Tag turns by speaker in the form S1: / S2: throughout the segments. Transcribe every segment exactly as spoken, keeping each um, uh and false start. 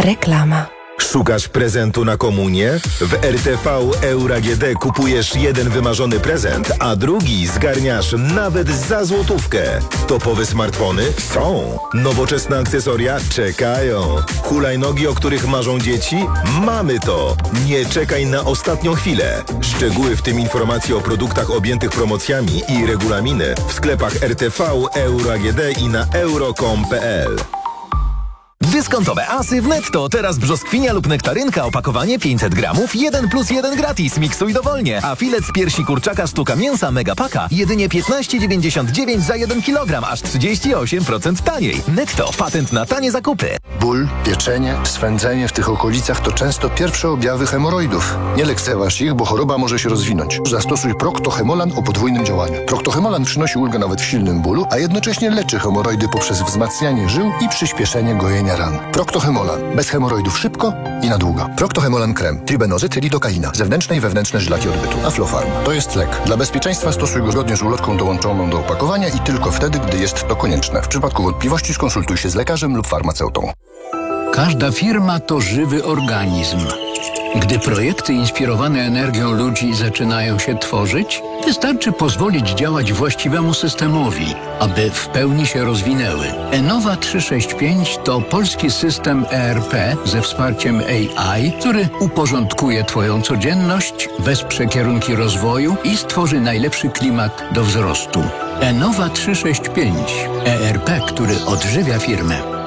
S1: Reklama.
S2: Szukasz prezentu na komunię? W R T V Euro A G D kupujesz jeden wymarzony prezent, a drugi zgarniasz nawet za złotówkę. Topowe smartfony? Są. Nowoczesne akcesoria? Czekają. Hulajnogi, o których marzą dzieci? Mamy to. Nie czekaj na ostatnią chwilę. Szczegóły, w tym informacje o produktach objętych promocjami i regulaminy w sklepach R T V Euro A G D i na euro kropka com kropka p l.
S3: Dyskontowe asy w Netto. Teraz brzoskwinia lub nektarynka, opakowanie pięćset gramów, jeden plus jeden gratis. Miksuj dowolnie. A filet z piersi kurczaka sztuka mięsa Megapaka jedynie piętnaście dziewięćdziesiąt dziewięć za jeden kilogram, aż trzydzieści osiem procent taniej. Netto. Patent na tanie zakupy.
S4: Ból, pieczenie, swędzenie w tych okolicach to często pierwsze objawy hemoroidów. Nie lekceważ ich, bo choroba może się rozwinąć. Zastosuj Procto-Hemolan o podwójnym działaniu. Procto-Hemolan przynosi ulgę nawet w silnym bólu, a jednocześnie leczy hemoroidy poprzez wzmacnianie żył i przyspieszenie gojenia ran. Procto-Hemolan. Bez hemoroidów szybko i na długo. Procto-Hemolan krem. Tribenozyt, lidokaina. Zewnętrzne i wewnętrzne żylaki odbytu. Aflofarm. To jest lek. Dla bezpieczeństwa stosuj go zgodnie z ulotką dołączoną do opakowania i tylko wtedy, gdy jest to konieczne. W przypadku wątpliwości skonsultuj się z lekarzem lub farmaceutą.
S5: Każda firma to żywy organizm. Gdy projekty inspirowane energią ludzi zaczynają się tworzyć, wystarczy pozwolić działać właściwemu systemowi, aby w pełni się rozwinęły. Enova trzysta sześćdziesiąt pięć to polski system E R P ze wsparciem A I, który uporządkuje Twoją codzienność, wesprze kierunki rozwoju i stworzy najlepszy klimat do wzrostu. Enova trzysta sześćdziesiąt pięć. E R P, który odżywia firmę.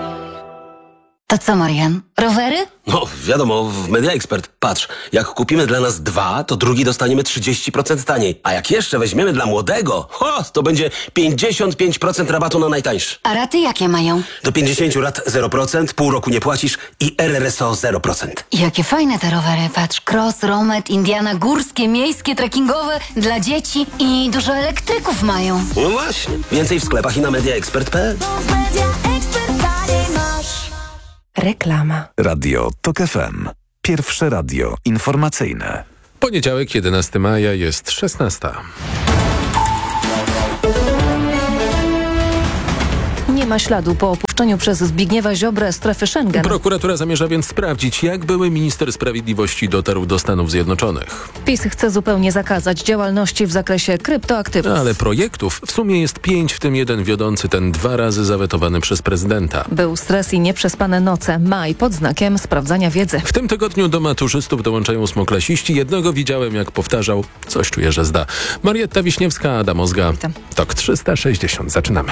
S6: To co, Marian? Rowery?
S7: No, wiadomo, w Media Expert. Patrz, jak kupimy dla nas dwa, to drugi dostaniemy trzydzieści procent taniej. A jak jeszcze weźmiemy dla młodego, ho, to będzie pięćdziesiąt pięć procent rabatu na najtańszy.
S6: A raty jakie mają?
S7: Do pięćdziesięciu lat zero procent, pół roku nie płacisz i R R S O zero procent.
S6: Jakie fajne te rowery, patrz. Cross, Romet, Indiana, górskie, miejskie, trekkingowe, dla dzieci i dużo elektryków mają.
S7: No właśnie. Więcej w sklepach i na media expert kropka p l.
S1: Reklama.
S8: Radio Tok F M. Pierwsze radio informacyjne.
S9: Poniedziałek, jedenastego maja, jest szesnasta.
S1: Nie ma śladu po opuszczeniu przez Zbigniewa Ziobrę strefy Schengen.
S9: Prokuratura zamierza więc sprawdzić, jak były minister sprawiedliwości dotarł do Stanów Zjednoczonych.
S1: PiS chce zupełnie zakazać działalności w zakresie kryptoaktywów.
S9: Ale projektów w sumie jest pięć, w tym jeden wiodący, ten dwa razy zawetowany przez prezydenta.
S1: Był stres i nieprzespane noce. Maj pod znakiem sprawdzania wiedzy.
S9: W tym tygodniu do maturzystów dołączają ósmoklasiści. Jednego widziałem, jak powtarzał. Coś czuję, że zda. Marietta Wiśniewska, Adam Ozga.
S1: Witam.
S9: Tok trzysta sześćdziesiąt. Zaczynamy.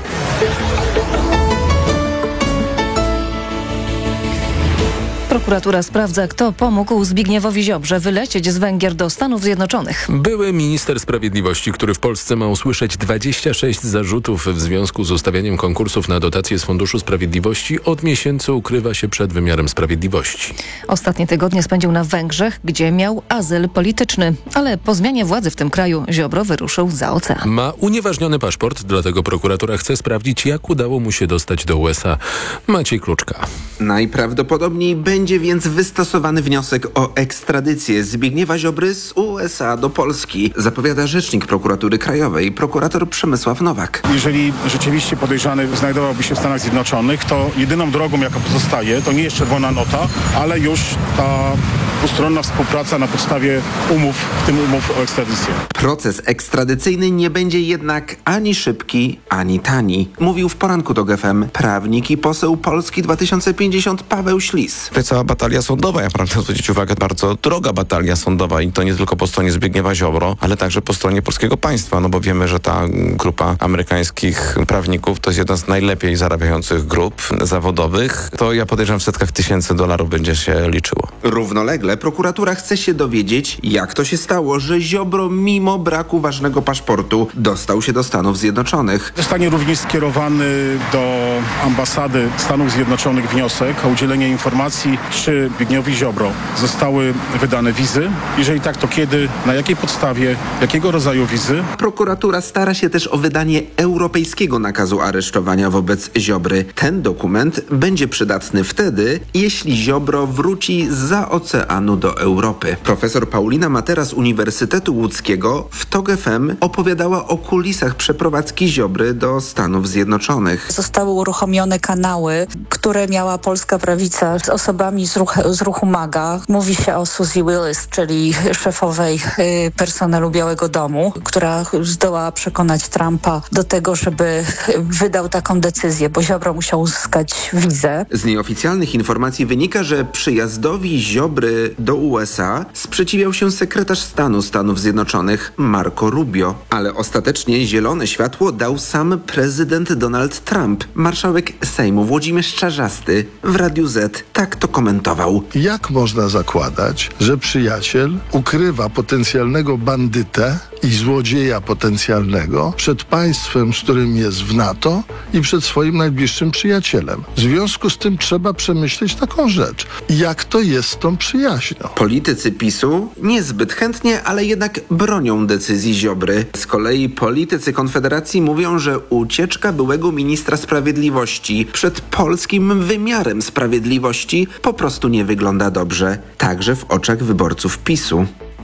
S1: Prokuratura sprawdza, kto pomógł Zbigniewowi Ziobrze wylecieć z Węgier do Stanów Zjednoczonych.
S9: Były minister sprawiedliwości, który w Polsce ma usłyszeć dwadzieścia sześć zarzutów w związku z ustawianiem konkursów na dotacje z Funduszu Sprawiedliwości, od miesięcy ukrywa się przed wymiarem sprawiedliwości.
S1: Ostatnie tygodnie spędził na Węgrzech, gdzie miał azyl polityczny. Ale po zmianie władzy w tym kraju Ziobro wyruszył za ocean.
S9: Ma unieważniony paszport, dlatego prokuratura chce sprawdzić, jak udało mu się dostać do U S A. Maciej Kluczka.
S10: Najprawdopodobniej będzie więc wystosowany wniosek o ekstradycję Zbigniewa Ziobry z U S A do Polski, zapowiada rzecznik Prokuratury Krajowej, prokurator Przemysław Nowak.
S11: Jeżeli rzeczywiście podejrzany znajdowałby się w Stanach Zjednoczonych, to jedyną drogą, jaka pozostaje, to nie jest czerwona nota, ale już ta dwustronna współpraca na podstawie umów, w tym umów o ekstradycję.
S10: Proces ekstradycyjny nie będzie jednak ani szybki, ani tani, mówił w poranku Tok F M prawnik i poseł Polski dwa tysiące pięćdziesiąt Paweł Ślis.
S12: To cała batalia sądowa, ja pragnę zwrócić uwagę, bardzo droga batalia sądowa i to nie tylko po stronie Zbigniewa Ziobro, ale także po stronie polskiego państwa, no bo wiemy, że ta grupa amerykańskich prawników to jest jedna z najlepiej zarabiających grup zawodowych. To ja podejrzewam w setkach tysięcy dolarów będzie się liczyło.
S10: Równolegle prokuratura chce się dowiedzieć, jak to się stało, że Ziobro mimo braku ważnego paszportu dostał się do Stanów Zjednoczonych.
S11: Zostanie również skierowany do ambasady Stanów Zjednoczonych wniosek o udzielenie informacji Czyli czy Zbigniewowi Ziobro zostały wydane wizy? Jeżeli tak, to kiedy, na jakiej podstawie, jakiego rodzaju wizy?
S10: Prokuratura stara się też o wydanie europejskiego nakazu aresztowania wobec Ziobry. Ten dokument będzie przydatny wtedy, jeśli Ziobro wróci zza oceanu do Europy. Profesor Paulina Matera z Uniwersytetu Łódzkiego w TOG F M opowiadała o kulisach przeprowadzki Ziobry do Stanów Zjednoczonych.
S13: Zostały uruchomione kanały, które miała polska prawica z osobami z, ruch, z ruchu MAGA. Mówi się o Suzy Willis, czyli szefowej y, personelu Białego Domu, która zdołała przekonać Trumpa do tego, żeby wydał taką decyzję, bo Ziobro musiał uzyskać wizę.
S10: Z nieoficjalnych informacji wynika, że przyjazdowi Ziobry do U S A sprzeciwiał się sekretarz stanu Stanów Zjednoczonych Marco Rubio, ale ostatecznie zielone światło dał sam prezydent Donald Trump. Marszałek Sejmu Włodzimierz Czarzasty w Radiu Z tak to komentował.
S14: Jak można zakładać, że przyjaciel ukrywa potencjalnego bandytę i złodzieja potencjalnego przed państwem, z którym jest w NATO i przed swoim najbliższym przyjacielem? W związku z tym trzeba przemyśleć taką rzecz. Jak to jest z tą przyjaźnią?
S10: Politycy PiSu niezbyt chętnie, ale jednak bronią decyzji Ziobry. Z kolei politycy Konfederacji mówią, że ucieczka byłego ministra sprawiedliwości przed polskim wymiarem sprawiedliwości po prostu nie wygląda dobrze, także w oczach wyborców PiSu.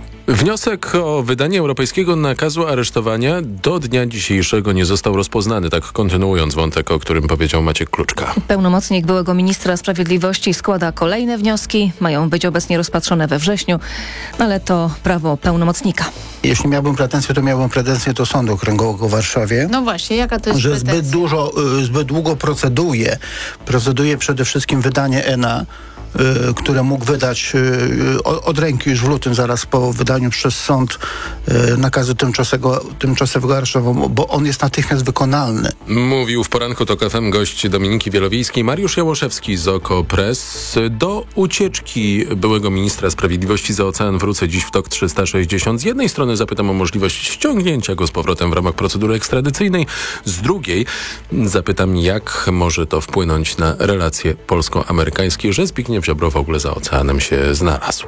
S9: Wniosek o wydanie europejskiego nakazu aresztowania do dnia dzisiejszego nie został rozpoznany, tak kontynuując wątek, o którym powiedział Maciek Kluczka.
S1: Pełnomocnik byłego ministra sprawiedliwości składa kolejne wnioski. Mają być obecnie rozpatrzone we wrześniu, ale to prawo pełnomocnika.
S15: Jeśli miałbym pretensje, to miałbym pretensje do Sądu Okręgowego w Warszawie.
S16: No właśnie, jaka to jest
S15: że
S16: pretensja?
S15: zbyt dużo, zbyt długo proceduje. Proceduje przede wszystkim wydanie E N A, y, które mógł wydać y, od ręki już w lutym, zaraz po wydaniu przez sąd y, nakazu tymczasowego, tymczasowego aresztowania, bo on jest natychmiast wykonalny.
S9: Mówił w poranku TOK F M gość Dominiki Wielowiejskiej Mariusz Jałoszewski z OKO.press. Do ucieczki byłego ministra sprawiedliwości za ocean wrócę dziś w TOK trzysta sześćdziesiąt. Z jednej strony zapytam o możliwość ściągnięcia go z powrotem w ramach procedury ekstradycyjnej, z drugiej zapytam, jak może to wpłynąć na relacje polsko-amerykańskie, że Zbigniew Ziobro w ogóle za oceanem się znalazł.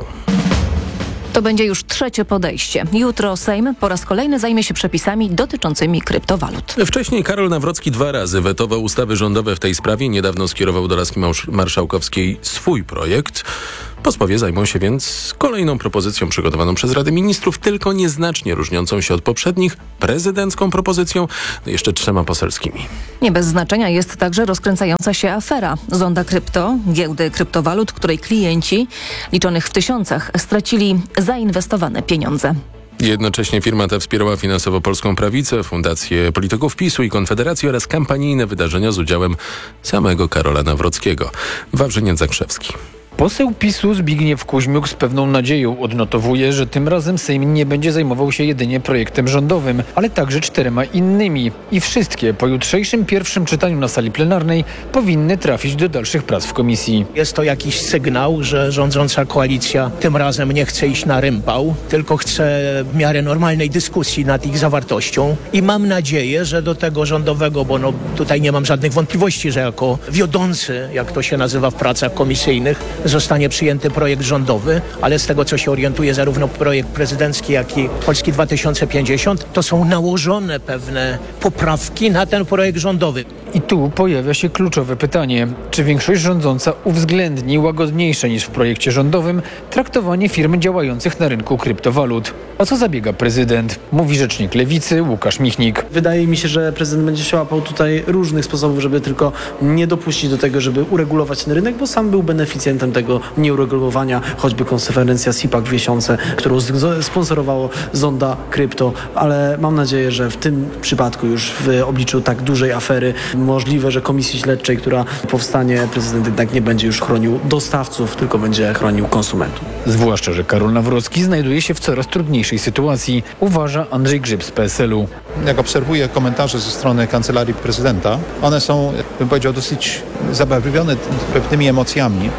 S1: To będzie już trzecie podejście. Jutro Sejm po raz kolejny zajmie się przepisami dotyczącymi kryptowalut.
S9: Wcześniej Karol Nawrocki dwa razy wetował ustawy rządowe w tej sprawie. Niedawno skierował do laski marszałkowskiej swój projekt. Posłowie zajmą się więc kolejną propozycją przygotowaną przez Radę Ministrów, tylko nieznacznie różniącą się od poprzednich, prezydencką propozycją, no jeszcze trzema poselskimi.
S1: Nie bez znaczenia jest także rozkręcająca się afera Zonda Krypto, giełdy kryptowalut, której klienci liczonych w tysiącach stracili zainwestowane pieniądze.
S9: Jednocześnie firma ta wspierała finansowo Polską Prawicę, fundację polityków PiSu i Konfederacji oraz kampanijne wydarzenia z udziałem samego Karola Nawrockiego. Wawrzyniec Zakrzewski.
S17: Poseł PiSu Zbigniew Kuźmiuk z pewną nadzieją odnotowuje, że tym razem Sejm nie będzie zajmował się jedynie projektem rządowym, ale także czterema innymi. I wszystkie po jutrzejszym pierwszym czytaniu na sali plenarnej powinny trafić do dalszych prac w komisji.
S18: Jest to jakiś sygnał, że rządząca koalicja tym razem nie chce iść na rympał, tylko chce w miarę normalnej dyskusji nad ich zawartością. I mam nadzieję, że do tego rządowego, bo no tutaj nie mam żadnych wątpliwości, że jako wiodący, jak to się nazywa w pracach komisyjnych, zostanie przyjęty projekt rządowy, ale z tego, co się orientuje, zarówno projekt prezydencki, jak i Polski dwa tysiące pięćdziesiąt, to są nałożone pewne poprawki na ten projekt rządowy.
S17: I tu pojawia się kluczowe pytanie. Czy większość rządząca uwzględni łagodniejsze niż w projekcie rządowym traktowanie firm działających na rynku kryptowalut? O co zabiega prezydent? Mówi rzecznik Lewicy Łukasz Michnik.
S19: Wydaje mi się, że prezydent będzie się łapał tutaj różnych sposobów, żeby tylko nie dopuścić do tego, żeby uregulować ten rynek, bo sam był beneficjentem tego nieuregulowania, choćby konferencja SIPAC w Wiesiące, którą sponsorowało Zonda Krypto, ale mam nadzieję, że w tym przypadku już w obliczu tak dużej afery możliwe, że komisji śledczej, która powstanie, prezydent jednak nie będzie już chronił dostawców, tylko będzie chronił konsumentów.
S17: Zwłaszcza, że Karol Nawrocki znajduje się w coraz trudniejszej sytuacji, uważa Andrzej Grzyb z P S L u.
S20: Jak obserwuję komentarze ze strony Kancelarii Prezydenta, one są, bym powiedział, dosyć zabawione pewnymi emocjami. One wskazują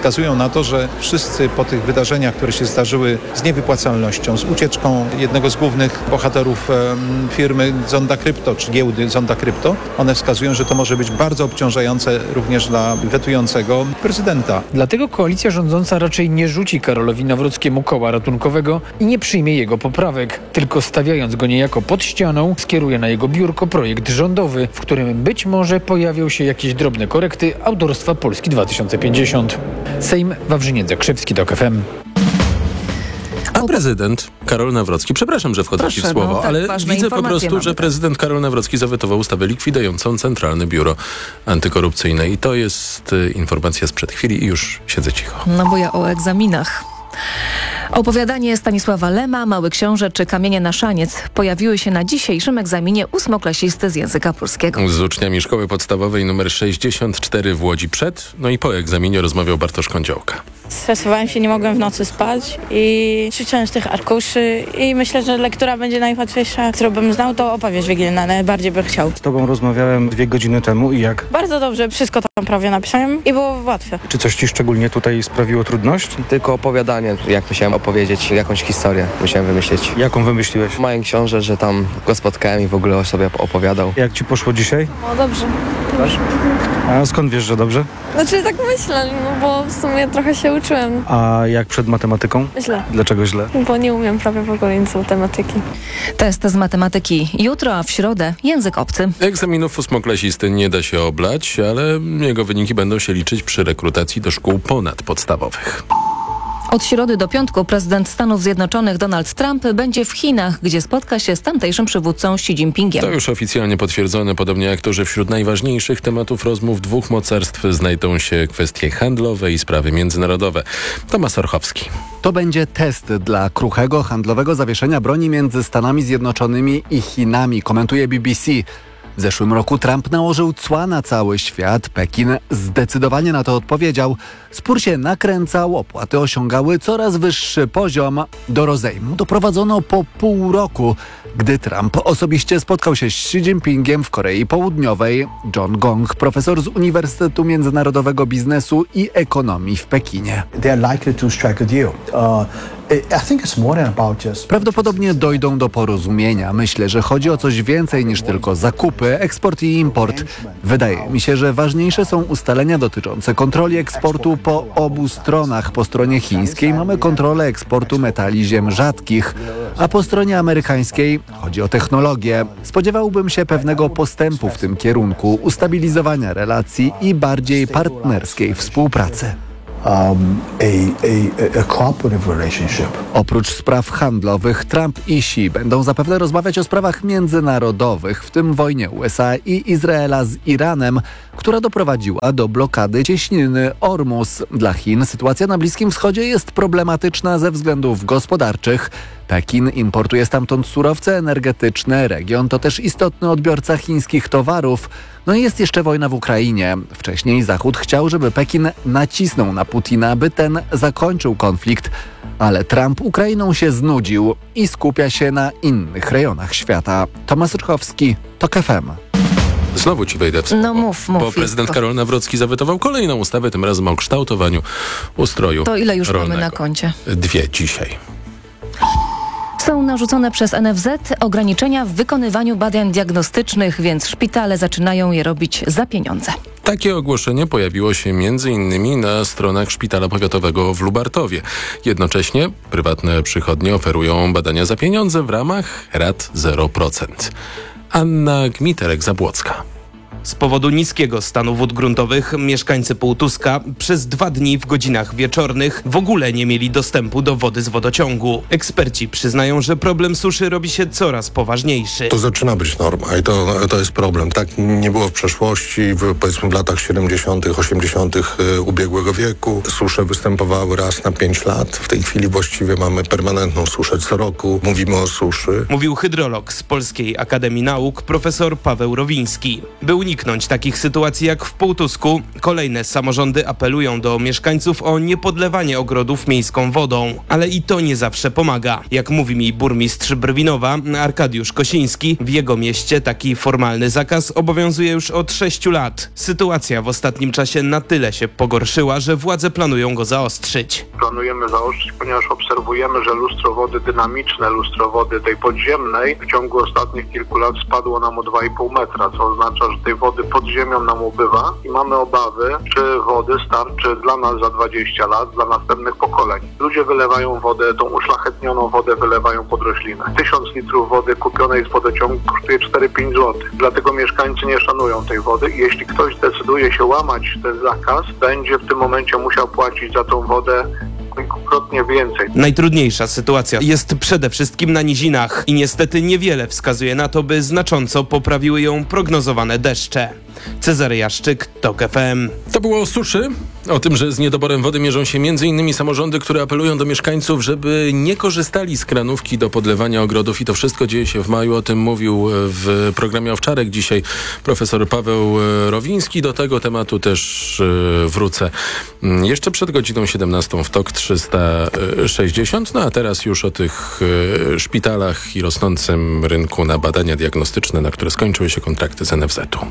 S20: wskazują na to, że wszyscy po tych wydarzeniach, które się zdarzyły z niewypłacalnością, z ucieczką jednego z głównych bohaterów firmy Zonda Krypto, czy giełdy Zonda Krypto, one wskazują, że to może być bardzo obciążające również dla wetującego prezydenta.
S17: Dlatego koalicja rządząca raczej nie rzuci Karolowi Nawrockiemu koła ratunkowego i nie przyjmie jego poprawek, tylko stawiając go niejako pod ścianą, skieruje na jego biurko projekt rządowy, w którym być może pojawią się jakieś drobne korekty autorstwa Polski dwa tysiące pięćdziesiąt. Sejm, Wawrzyniec Zakrzewski, TOK F M.
S9: A prezydent Karol Nawrocki, przepraszam, że wchodzę
S1: Proszę,
S9: ci w słowo,
S1: no, tak,
S9: ale widzę po prostu,
S1: mamy,
S9: że
S1: tak.
S9: prezydent Karol Nawrocki zawetował ustawę likwidującą Centralne Biuro Antykorupcyjne. I to jest y, informacja sprzed chwili i już siedzę cicho.
S1: No bo ja o egzaminach. Opowiadanie Stanisława Lema, Mały Książę czy Kamienie na szaniec pojawiły się na dzisiejszym egzaminie ósmoklasisty z języka polskiego.
S9: Z uczniami szkoły podstawowej numer sześćdziesiąt cztery w Łodzi przed, no i po egzaminie rozmawiał Bartosz Kądziołka.
S16: Stresowałem się, nie mogłem w nocy spać i ćwiczyłem z tych arkuszy i myślę, że lektura będzie najłatwiejsza, którą bym znał, to opowieść wigilijna, najbardziej bym chciał.
S21: Z tobą rozmawiałem dwie godziny temu i jak?
S16: Bardzo dobrze, wszystko tam prawie napisałem i było łatwe.
S21: Czy coś ci szczególnie tutaj sprawiło trudność?
S22: Tylko opowiadanie, jak musiałem opowiedzieć jakąś historię, musiałem wymyślić.
S21: Jaką wymyśliłeś?
S22: Mają książę, że tam go spotkałem i w ogóle o sobie opowiadał.
S21: Jak ci poszło dzisiaj?
S16: No dobrze.
S21: Dobrze. A skąd wiesz, że dobrze?
S16: Znaczy tak myślę, no bo w sumie trochę się uczyłem.
S21: A jak przed matematyką?
S16: Źle.
S21: Dlaczego źle?
S16: Bo nie umiem prawie w ogóle nic z matematyki.
S1: Test z matematyki jutro, a w środę język obcy.
S9: Egzaminów ósmoklasisty nie da się oblać, ale jego wyniki będą się liczyć przy rekrutacji do szkół ponadpodstawowych.
S1: Od środy do piątku prezydent Stanów Zjednoczonych Donald Trump będzie w Chinach, gdzie spotka się z tamtejszym przywódcą Xi Jinpingiem.
S9: To już oficjalnie potwierdzone, podobnie jak to, że wśród najważniejszych tematów rozmów dwóch mocarstw znajdą się kwestie handlowe i sprawy międzynarodowe. Tomasz Orchowski.
S23: To będzie test dla kruchego handlowego zawieszenia broni między Stanami Zjednoczonymi i Chinami, komentuje B B C. W zeszłym roku Trump nałożył cła na cały świat. Pekin zdecydowanie na to odpowiedział. Spór się nakręcał, opłaty osiągały coraz wyższy poziom. Do rozejmu doprowadzono po pół roku, gdy Trump osobiście spotkał się z Xi Jinpingiem w Korei Południowej. John Gong, profesor z Uniwersytetu Międzynarodowego Biznesu i Ekonomii w Pekinie. Prawdopodobnie dojdą do porozumienia. Myślę, że chodzi o coś więcej niż tylko zakupy, eksport i import. Wydaje mi się, że ważniejsze są ustalenia dotyczące kontroli eksportu po obu stronach. Po stronie chińskiej mamy kontrolę eksportu metali ziem rzadkich, a po stronie amerykańskiej chodzi o technologię. Spodziewałbym się pewnego postępu w tym kierunku, ustabilizowania relacji i bardziej partnerskiej współpracy. Um, a, a, a cooperative relationship. Oprócz spraw handlowych, Trump i Xi będą zapewne rozmawiać o sprawach międzynarodowych, w tym wojnie U S A i Izraela z Iranem, która doprowadziła do blokady cieśniny Ormus. Dla Chin sytuacja na Bliskim Wschodzie jest problematyczna ze względów gospodarczych. Pekin importuje stamtąd surowce energetyczne, region to też istotny odbiorca chińskich towarów. No i jest jeszcze wojna w Ukrainie. Wcześniej Zachód chciał, żeby Pekin nacisnął na Putina, by ten zakończył konflikt. Ale Trump Ukrainą się znudził i skupia się na innych rejonach świata. Tomasz Ruchowski, TOK F M.
S9: Znowu ci wejdę w słowo.
S1: No mów, mów.
S9: Bo prezydent Karol Nawrocki zawetował kolejną ustawę, tym razem o kształtowaniu ustroju
S1: To ile już
S9: rolnego.
S1: mamy na koncie?
S9: Dwie dzisiaj.
S1: Są narzucone przez N F Z ograniczenia w wykonywaniu badań diagnostycznych, więc szpitale zaczynają je robić za pieniądze.
S9: Takie ogłoszenie pojawiło się między innymi na stronach Szpitala Powiatowego w Lubartowie. Jednocześnie prywatne przychodnie oferują badania za pieniądze w ramach rat zero procent. Anna Gmiterek-Zabłocka.
S24: Z powodu niskiego stanu wód gruntowych mieszkańcy Półtuska przez dwa dni w godzinach wieczornych w ogóle nie mieli dostępu do wody z wodociągu. Eksperci przyznają, że problem suszy robi się coraz poważniejszy.
S25: To zaczyna być norma i to, to jest problem. Tak nie było w przeszłości, w, powiedzmy w latach siedemdziesiątych, osiemdziesiątych ubiegłego wieku. Susze występowały raz na pięć lat. W tej chwili właściwie mamy permanentną suszę co roku. Mówimy o suszy.
S24: Mówił hydrolog z Polskiej Akademii Nauk profesor Paweł Rowiński. Był uniknąć takich sytuacji jak w Półtusku, kolejne samorządy apelują do mieszkańców o niepodlewanie ogrodów miejską wodą. Ale i to nie zawsze pomaga. Jak mówi mi burmistrz Brwinowa, Arkadiusz Kosiński, w jego mieście taki formalny zakaz obowiązuje już od sześciu lat. Sytuacja w ostatnim czasie na tyle się pogorszyła, że władze planują go zaostrzyć.
S2: Planujemy zaostrzyć, ponieważ obserwujemy, że lustro wody dynamiczne, lustro wody tej podziemnej w ciągu ostatnich kilku lat spadło nam o dwa i pół metra, co oznacza, że tej wody pod ziemią nam ubywa i mamy obawy, czy wody starczy dla nas za dwadzieścia lat, dla następnych pokoleń. Ludzie wylewają wodę, tą uszlachetnioną wodę wylewają pod rośliny. Tysiąc litrów wody kupionej z wodociągu kosztuje cztery pięć złotych. Dlatego mieszkańcy nie szanują tej wody i jeśli ktoś decyduje się łamać ten zakaz, będzie w tym momencie musiał płacić za tą wodę kilkukrotnie więcej.
S24: Najtrudniejsza sytuacja jest przede wszystkim na nizinach i niestety niewiele wskazuje na to, by znacząco poprawiły ją prognozowane deszcze. Cezary Jaszczyk, TOK F M.
S9: To było o suszy, o tym, że z niedoborem wody mierzą się między innymi samorządy, które apelują do mieszkańców, żeby nie korzystali z kranówki do podlewania ogrodów i to wszystko dzieje się w maju. O tym mówił w programie Owczarek dzisiaj profesor Paweł Rowiński. Do tego tematu też wrócę jeszcze przed godziną siedemnastą w TOK trzysta sześćdziesiąt. No a teraz już o tych szpitalach i rosnącym rynku na badania diagnostyczne, na które skończyły się kontrakty z N F Z-u.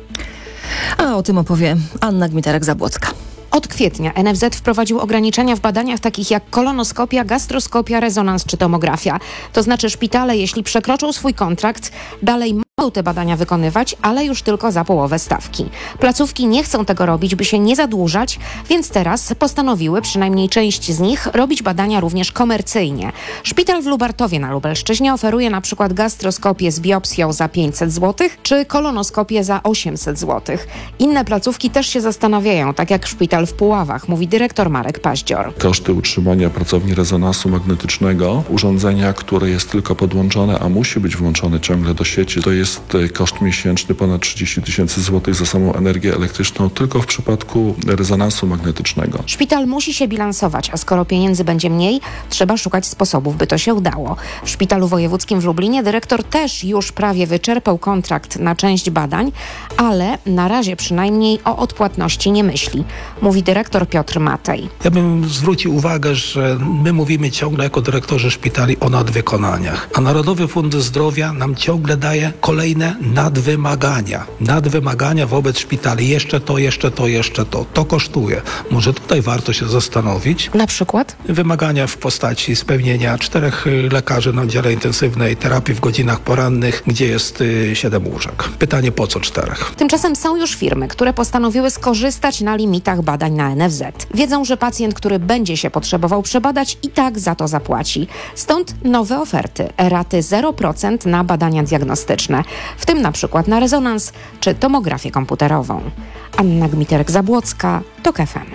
S1: A o tym opowie Anna Gmiterek-Zabłocka.
S3: Od kwietnia N F Z wprowadził ograniczenia w badaniach takich jak kolonoskopia, gastroskopia, rezonans czy tomografia. To znaczy szpitale, jeśli przekroczą swój kontrakt, dalej mogą te badania wykonywać, ale już tylko za połowę stawki. Placówki nie chcą tego robić, by się nie zadłużać, więc teraz postanowiły, przynajmniej część z nich, robić badania również komercyjnie. Szpital w Lubartowie na Lubelszczyźnie oferuje na przykład gastroskopię z biopsją za pięćset złotych czy kolonoskopię za osiemset złotych. Inne placówki też się zastanawiają, tak jak szpital w Puławach, mówi dyrektor Marek Paździor.
S4: Koszty utrzymania pracowni rezonansu magnetycznego, urządzenia, które jest tylko podłączone, a musi być włączone ciągle do sieci, to jest koszt miesięczny ponad trzydzieści tysięcy złotych za samą energię elektryczną tylko w przypadku rezonansu magnetycznego.
S3: Szpital musi się bilansować, a skoro pieniędzy będzie mniej, trzeba szukać sposobów, by to się udało. W Szpitalu Wojewódzkim w Lublinie dyrektor też już prawie wyczerpał kontrakt na część badań, ale na razie przynajmniej o odpłatności nie myśli, mówi dyrektor Piotr Matej.
S5: Ja bym zwrócił uwagę, że my mówimy ciągle jako dyrektorzy szpitali o nadwykonaniach, a Narodowy Fundusz Zdrowia nam ciągle daje kolejne nadwymagania. Nadwymagania wobec szpitali. Jeszcze to, jeszcze to, jeszcze to. To kosztuje. Może tutaj warto się zastanowić.
S3: Na przykład?
S5: Wymagania w postaci spełnienia czterech lekarzy na oddziale intensywnej terapii w godzinach porannych, gdzie jest siedem łóżek. Pytanie, po co czterech?
S3: Tymczasem są już firmy, które postanowiły skorzystać na limitach badań na N F Z. Wiedzą, że pacjent, który będzie się potrzebował przebadać, i tak za to zapłaci. Stąd nowe oferty. Raty zero procent na badania diagnostyczne, w tym na przykład na rezonans czy tomografię komputerową. Anna Gmiterek-Zabłocka, TOK F M.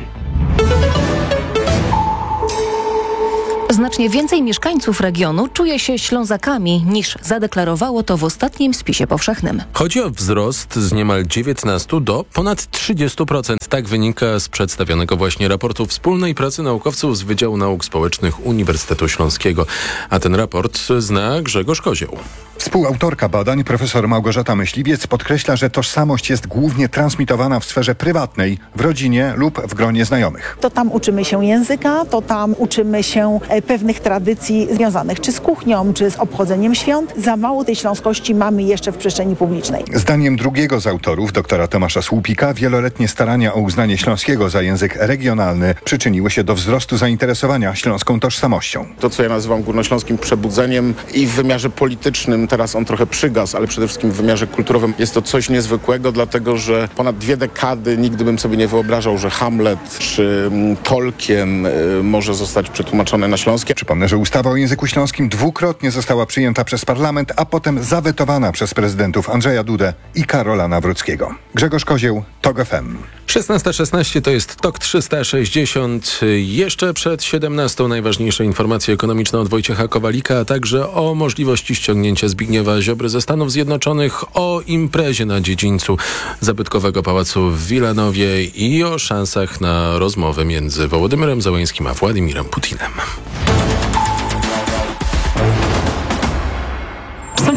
S1: Znacznie więcej mieszkańców regionu czuje się Ślązakami niż zadeklarowało to w ostatnim spisie powszechnym.
S9: Chodzi o wzrost z niemal dziewiętnastu do ponad trzydziestu procent. Tak wynika z przedstawionego właśnie raportu wspólnej pracy naukowców z Wydziału Nauk Społecznych Uniwersytetu Śląskiego. A ten raport zna Grzegorz Kozioł.
S6: Współautorka badań, profesor Małgorzata Myśliwiec, podkreśla, że tożsamość jest głównie transmitowana w sferze prywatnej, w rodzinie lub w gronie znajomych.
S26: To tam uczymy się języka, to tam uczymy się pewnych tradycji związanych czy z kuchnią, czy z obchodzeniem świąt. Za mało tej śląskości mamy jeszcze w przestrzeni publicznej.
S6: Zdaniem drugiego z autorów, doktora Tomasza Słupika, wieloletnie starania o uznanie śląskiego za język regionalny przyczyniły się do wzrostu zainteresowania śląską tożsamością.
S27: To, co ja nazywam górnośląskim przebudzeniem i w wymiarze politycznym, teraz on trochę przygasł, ale przede wszystkim w wymiarze kulturowym jest to coś niezwykłego, dlatego że ponad dwie dekady nigdy bym sobie nie wyobrażał, że Hamlet czy Tolkien y, może zostać przetłumaczony na śląskie.
S6: Przypomnę, że ustawa o języku śląskim dwukrotnie została przyjęta przez parlament, a potem zawetowana przez prezydentów Andrzeja Dudę i Karola Nawrockiego. Grzegorz Kozieł, TOK F M.
S9: szesnasta szesnaście to jest TOK trzysta sześćdziesiąt. Jeszcze przed siedemnastą najważniejsze informacje ekonomiczne od Wojciecha Kowalika, a także o możliwości ściągnięcia Zbigniewa Ziobry ze Stanów Zjednoczonych, o imprezie na dziedzińcu zabytkowego pałacu w Wilanowie i o szansach na rozmowę między Wołodymyrem Zełenskim a Władimirem Putinem.
S28: Są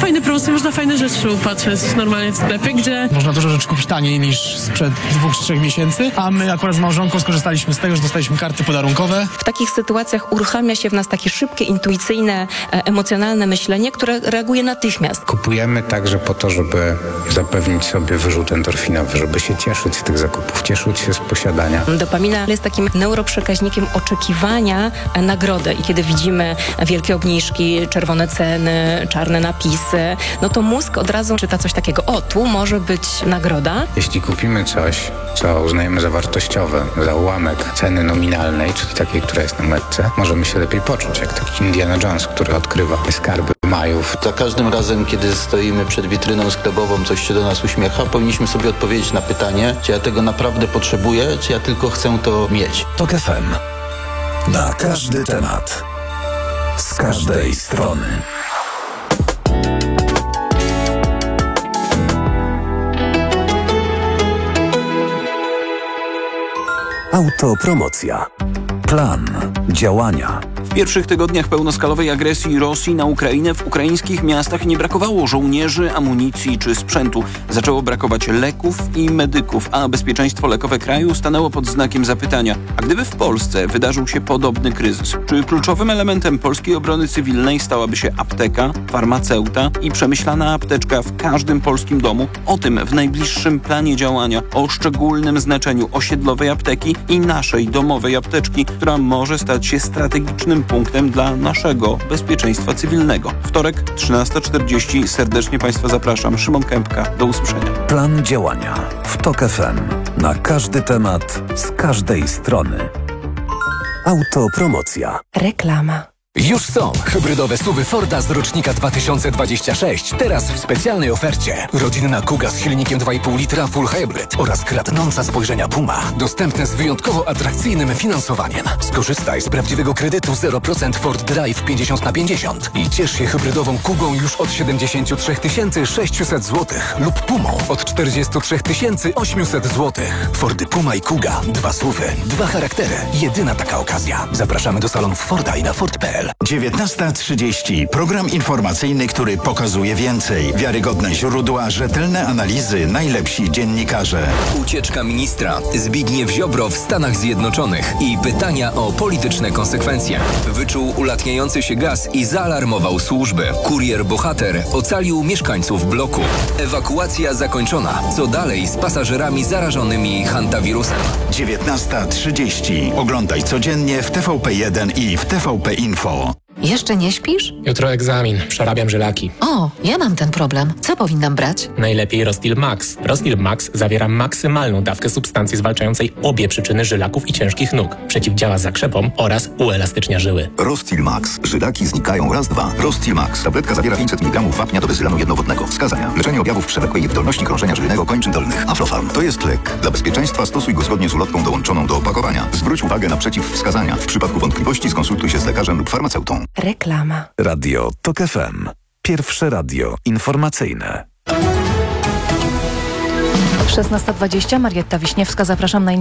S7: fajne promocje, można fajne rzeczy upatrzeć normalnie w sklepie, gdzie...
S8: Można dużo rzeczy kupić taniej niż sprzed dwóch czy trzech miesięcy, a my akurat z małżonką skorzystaliśmy z tego, że dostaliśmy karty podarunkowe.
S10: W takich sytuacjach uruchamia się w nas takie szybkie, intuicyjne, emocjonalne myślenie, które reaguje natychmiast.
S11: Kupujemy także po to, żeby zapewnić sobie wyrzut endorfinowy, żeby się cieszyć z tych zakupów, cieszyć się z posiadania.
S10: Dopamina jest takim neuroprzekaźnikiem oczekiwania nagrody i kiedy widzimy wielkie obniżki, czerwone ceny, czarne napisy, no to mózg od razu czyta coś takiego, o, tu może być nagroda.
S11: Jeśli kupimy coś, co uznajemy za wartościowe, za ułamek ceny nominalnej, czyli takiej, która jest na metce, możemy się lepiej poczuć, jak taki Indiana Jones, który odkrywa skarby Majów.
S12: Za każdym razem, kiedy stoimy przed witryną sklepową, coś się do nas uśmiecha, powinniśmy sobie odpowiedzieć na pytanie, czy ja tego naprawdę potrzebuję, czy ja tylko chcę to mieć.
S13: Tok F M. Na każdy temat. Z każdej strony. Autopromocja. Plan działania.
S14: W pierwszych tygodniach pełnoskalowej agresji Rosji na Ukrainę w ukraińskich miastach nie brakowało żołnierzy, amunicji czy sprzętu. Zaczęło brakować leków i medyków, a bezpieczeństwo lekowe kraju stanęło pod znakiem zapytania. A gdyby w Polsce wydarzył się podobny kryzys, czy kluczowym elementem polskiej obrony cywilnej stałaby się apteka, farmaceuta i przemyślana apteczka w każdym polskim domu? O tym w najbliższym planie działania, o szczególnym znaczeniu osiedlowej apteki i naszej domowej apteczki, która może stać się strategicznym punktem dla naszego bezpieczeństwa cywilnego. Wtorek, trzynasta czterdzieści. Serdecznie Państwa zapraszam. Szymon Kępka. Do usłyszenia.
S13: Plan działania w Tok F M. Na każdy temat, z każdej strony. Autopromocja.
S10: Reklama.
S13: Już są hybrydowe suwy Forda z rocznika dwa tysiące dwudziestego szóstego. Teraz w specjalnej ofercie. Rodzinna Kuga z silnikiem dwa i pół litra Full Hybrid oraz kradnąca spojrzenia Puma. Dostępne z wyjątkowo atrakcyjnym finansowaniem. Skorzystaj z prawdziwego kredytu zero procent Ford Drive pięćdziesiąt na pięćdziesiąt i ciesz się hybrydową Kugą już od siedemdziesiąt trzy tysiące sześćset złotych lub Pumą od czterdzieści trzy tysiące osiemset złotych. Fordy Puma i Kuga. Dwa suwy, dwa charaktery. Jedyna taka okazja. Zapraszamy do salonów Forda i na Ford kropka p l.
S28: dziewiętnasta trzydzieści. Program informacyjny, który pokazuje więcej. Wiarygodne źródła, rzetelne analizy, najlepsi dziennikarze.
S13: Ucieczka ministra. Zbigniew Ziobro w Stanach Zjednoczonych i pytania o polityczne konsekwencje. Wyczuł ulatniający się gaz i zaalarmował służby. Kurier bohater ocalił mieszkańców bloku. Ewakuacja zakończona. Co dalej z pasażerami zarażonymi hantawirusem?
S28: dziewiętnasta trzydzieści. Oglądaj codziennie w T V P jeden i w T V P Info.
S29: Jeszcze nie śpisz?
S30: Jutro egzamin. Przerabiam żylaki.
S29: O, ja mam ten problem. Co powinnam brać?
S30: Najlepiej Rostil Max. Rostil Max zawiera maksymalną dawkę substancji zwalczającej obie przyczyny żylaków i ciężkich nóg. Przeciwdziała zakrzepom oraz uelastycznia żyły.
S28: Rostil Max. Żylaki znikają raz, dwa. Rostil Max. Tabletka zawiera pięćset miligramów wapnia do bezylanu jednowodnego. Wskazania. Leczenie objawów przewlekłej niewydolności krążenia żylnego kończyn dolnych. Aflofarm. To jest lek. Dla bezpieczeństwa stosuj go zgodnie z ulotką dołączoną do opakowania. Zwróć uwagę na przeciwwskazania. W przypadku wątpliwości skonsultuj się z lekarzem lub farmaceutą.
S10: Reklama.
S13: Radio Tok F M. Pierwsze radio informacyjne.
S1: szesnasta dwadzieścia. Marietta Wiśniewska. Zapraszam na